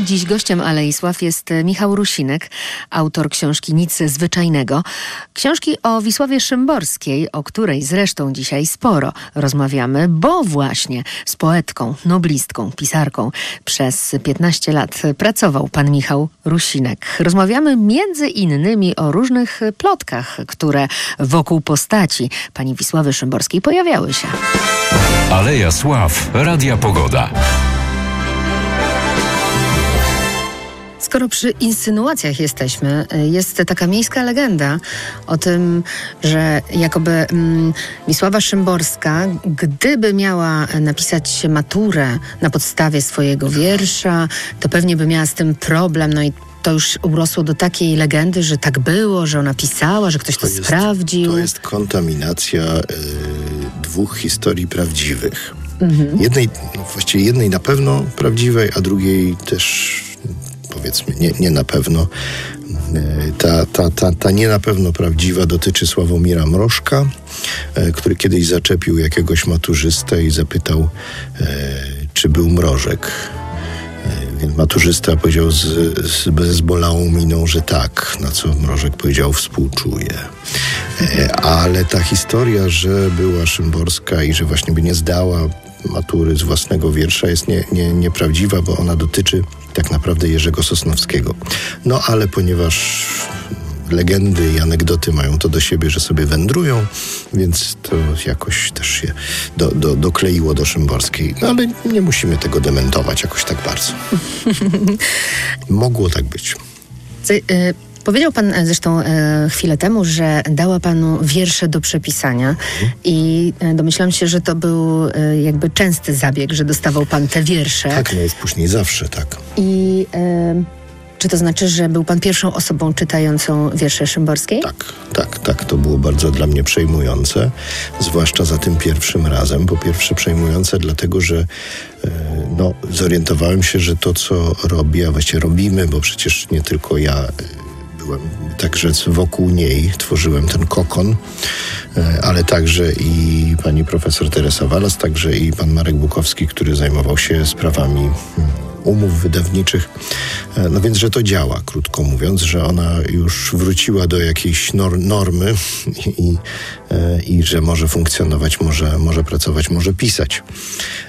Dziś gościem Alei Sław jest Michał Rusinek, autor książki Nic zwyczajnego. Książki o Wisławie Szymborskiej, o której zresztą dzisiaj sporo rozmawiamy, bo właśnie z poetką, noblistką, pisarką przez 15 lat pracował pan Michał Rusinek. Rozmawiamy między innymi o różnych plotkach, które wokół postaci pani Wisławy Szymborskiej pojawiały się. Aleja Sław, Radia Pogoda. Skoro przy insynuacjach jesteśmy, jest taka miejska legenda o tym, że jakoby Wisława Szymborska, gdyby miała napisać maturę na podstawie swojego wiersza, to pewnie by miała z tym problem, no i to już urosło do takiej legendy, że tak było, że ona pisała, że ktoś to sprawdził. To jest kontaminacja dwóch historii prawdziwych. Właściwie jednej na pewno prawdziwej, a drugiej też powiedzmy nie na pewno. Ta nie na pewno prawdziwa dotyczy Sławomira Mrożka, który kiedyś zaczepił jakiegoś maturzystę i zapytał, czy był mrożek. Więc maturzysta powiedział z zbolałą miną, że tak, na co Mrożek powiedział, współczuję. Ale ta historia, że była Szymborska i że właśnie by nie zdała matury z własnego wiersza, jest nieprawdziwa, bo ona dotyczy tak naprawdę Jerzego Sosnowskiego. No ale ponieważ legendy i anegdoty mają to do siebie, że sobie wędrują, więc to jakoś też się dokleiło do Szymborskiej. No ale nie musimy tego dementować jakoś tak bardzo. Mogło tak być. Powiedział pan zresztą chwilę temu, że dała panu wiersze do przepisania i domyślam się, że to był jakby częsty zabieg, że dostawał pan te wiersze. Tak, no jest później zawsze, tak. I czy to znaczy, że był pan pierwszą osobą czytającą wiersze Szymborskiej? Tak. To było bardzo dla mnie przejmujące, zwłaszcza za tym pierwszym razem. Po pierwsze przejmujące dlatego, że zorientowałem się, że to, co robię, a właściwie robimy, bo przecież nie tylko ja byłem, także wokół niej tworzyłem ten kokon, ale także i pani profesor Teresa Walas, także i pan Marek Bukowski, który zajmował się sprawami umów wydawniczych. No więc, że to działa, krótko mówiąc, że ona już wróciła do jakiejś normy i że może funkcjonować, może pracować, może pisać.